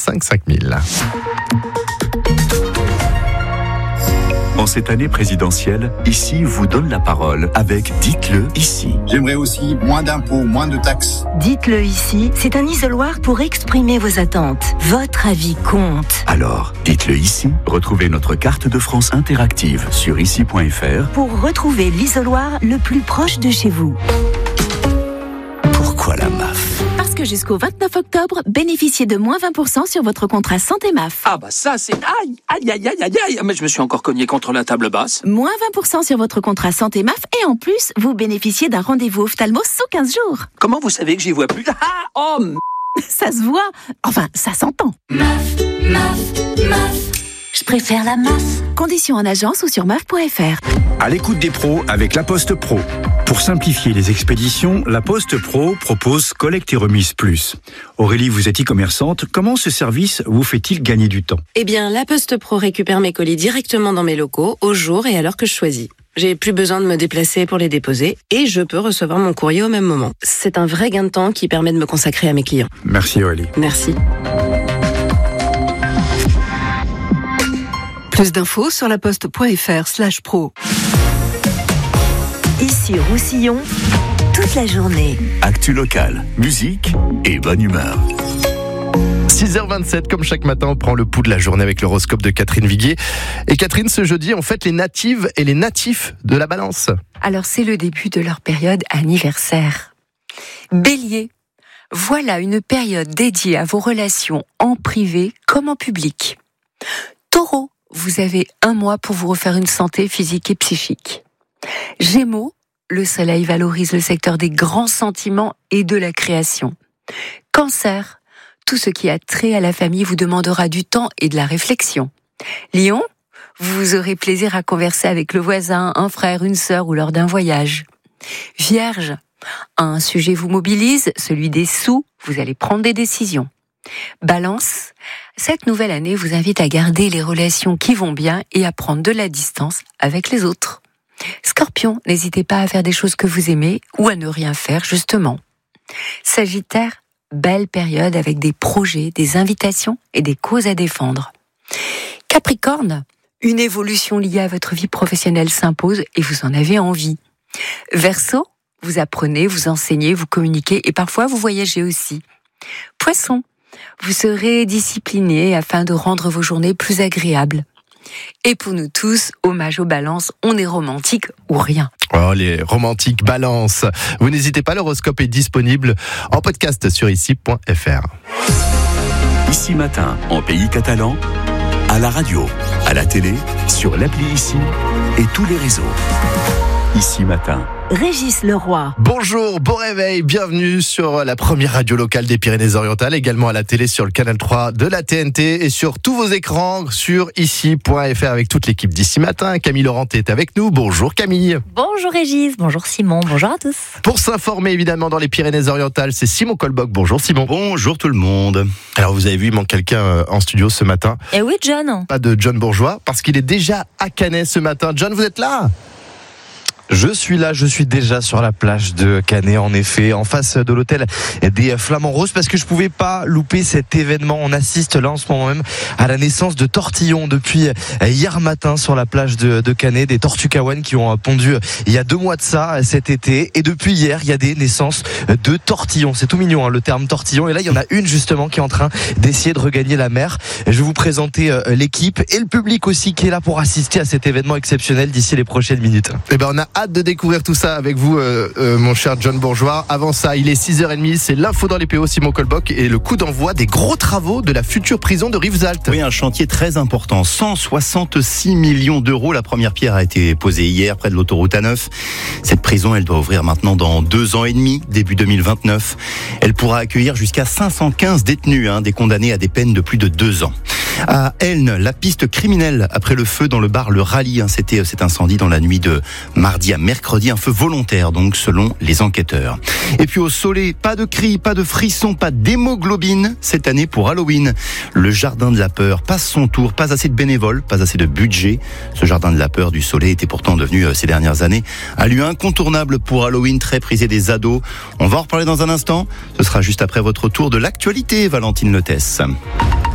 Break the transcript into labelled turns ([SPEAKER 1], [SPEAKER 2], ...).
[SPEAKER 1] 05 5000.
[SPEAKER 2] En cette année présidentielle, Ici vous donne la parole avec Dites-le ici.
[SPEAKER 3] J'aimerais aussi moins d'impôts, moins de taxes.
[SPEAKER 4] Dites-le ici, c'est un isoloir pour exprimer vos attentes. Votre avis compte.
[SPEAKER 2] Alors, dites-le ici. Retrouvez notre carte de France interactive sur ici.fr
[SPEAKER 4] pour retrouver l'isoloir le plus proche de chez vous.
[SPEAKER 2] Pourquoi la MAF ?
[SPEAKER 5] Parce que jusqu'au 29 octobre, bénéficiez de moins 20% sur votre contrat santé MAF.
[SPEAKER 6] Ah bah ça c'est... Aïe. Mais je me suis encore cogné contre la table basse.
[SPEAKER 5] Moins 20% sur votre contrat santé MAF et en plus, vous bénéficiez d'un rendez-vous ophtalmo sous 15 jours.
[SPEAKER 6] Comment vous savez que j'y vois plus ?
[SPEAKER 5] Ça se voit. Enfin, ça s'entend.
[SPEAKER 7] MAF. Je préfère la MAF.
[SPEAKER 5] Conditions en agence ou sur MAF.fr.
[SPEAKER 8] À l'écoute des pros avec La Poste Pro. Pour simplifier les expéditions, La Poste Pro propose Collecte et Remise Plus. Aurélie, vous êtes e-commerçante. Comment ce service vous fait-il gagner du temps ?
[SPEAKER 9] Eh bien, La Poste Pro récupère mes colis directement dans mes locaux, au jour et à l'heure que je choisis. J'ai plus besoin de me déplacer pour les déposer et je peux recevoir mon courrier au même moment. C'est un vrai gain de temps qui permet de me consacrer à mes clients.
[SPEAKER 8] Merci Aurélie.
[SPEAKER 9] Merci.
[SPEAKER 10] Plus d'infos sur laposte.fr/pro.
[SPEAKER 4] Ici Roussillon, toute la journée.
[SPEAKER 2] Actu locale, musique et bonne humeur.
[SPEAKER 1] 6h27, comme chaque matin, on prend le pouls de la journée avec l'horoscope de Catherine Viguier. Et Catherine, ce jeudi, on fête les natives et les natifs de la Balance.
[SPEAKER 10] Alors, c'est le début de leur période anniversaire. Bélier, voilà une période dédiée à vos relations en privé comme en public. Taureau, vous avez un mois pour vous refaire une santé physique et psychique. Gémeaux, le soleil valorise le secteur des grands sentiments et de la création. Cancer, tout ce qui a trait à la famille vous demandera du temps et de la réflexion. Lion, vous aurez plaisir à converser avec le voisin, un frère, une sœur ou lors d'un voyage. Vierge, un sujet vous mobilise, celui des sous, vous allez prendre des décisions. Balance, cette nouvelle année vous invite à garder les relations qui vont bien et à prendre de la distance avec les autres. Scorpion, n'hésitez pas à faire des choses que vous aimez ou à ne rien faire justement. Sagittaire, belle période avec des projets, des invitations et des causes à défendre. Capricorne, une évolution liée à votre vie professionnelle s'impose et vous en avez envie. Verseau, vous apprenez, vous enseignez, vous communiquez et parfois vous voyagez aussi. Poisson, vous serez discipliné afin de rendre vos journées plus agréables. Et pour nous tous, hommage aux balances, on est romantique ou rien.
[SPEAKER 1] Oh, les romantiques Balance. Vous n'hésitez pas, l'horoscope est disponible en podcast sur ici.fr.
[SPEAKER 2] Ici matin, en pays catalan, à la radio, à la télé, sur l'appli Ici et tous les réseaux. Ici matin.
[SPEAKER 4] Régis Leroy.
[SPEAKER 1] Bonjour, bon réveil, bienvenue sur la première radio locale des Pyrénées-Orientales, également à la télé sur le canal 3 de la TNT et sur tous vos écrans sur ici.fr avec toute l'équipe d'Ici Matin. Camille Laurent est avec nous. Bonjour Camille.
[SPEAKER 11] Bonjour Régis, bonjour Simon, bonjour à tous.
[SPEAKER 1] Pour s'informer évidemment dans les Pyrénées-Orientales, c'est Simon Colboc. Bonjour Simon.
[SPEAKER 12] Bonjour tout le monde.
[SPEAKER 1] Alors vous avez vu, il manque quelqu'un en studio ce matin.
[SPEAKER 11] Eh oui, John.
[SPEAKER 1] Pas de John Bourgeois parce qu'il est déjà à Canet ce matin. John, vous êtes là ?
[SPEAKER 12] Je suis là, je suis déjà sur la plage de Canet, en effet, en face de l'hôtel des Flamands Roses, parce que je pouvais pas louper cet événement. On assiste là en ce moment même à la naissance de tortillons depuis hier matin sur la plage de Canet, des tortues kawan qui ont pondu il y a 2 mois de ça, cet été, et depuis hier, il y a des naissances de tortillons. C'est tout mignon, hein, le terme tortillon, et là, il y en a une justement qui est en train d'essayer de regagner la mer. Je vais vous présenter l'équipe et le public aussi qui est là pour assister à cet événement exceptionnel d'ici les prochaines minutes.
[SPEAKER 1] Eh ben, on a hâte de découvrir tout ça avec vous, mon cher John Bourgeois. Avant ça, il est 6h30, c'est l'info dans les PO, Simon Colboc, et le coup d'envoi des gros travaux de la future prison de Rivesaltes.
[SPEAKER 12] Oui, un chantier très important, 166 millions d'euros. La première pierre a été posée hier près de l'autoroute A9. Cette prison, elle doit ouvrir maintenant dans 2 ans et demi, début 2029. Elle pourra accueillir jusqu'à 515 détenus, des condamnés à des peines de plus de 2 ans. À Elne, la piste criminelle après le feu dans le bar Le Rallye. C'était cet incendie dans la nuit de mardi à mercredi, un feu volontaire donc selon les enquêteurs. Et puis au Soleil, pas de cris, pas de frissons, pas d'hémoglobine cette année pour Halloween. Le jardin de la peur passe son tour, pas assez de bénévoles, pas assez de budget. Ce jardin de la peur du Soleil était pourtant devenu ces dernières années un lieu incontournable pour Halloween, très prisé des ados. On va en reparler dans un instant. Ce sera juste après votre tour de l'actualité, Valentine Letès.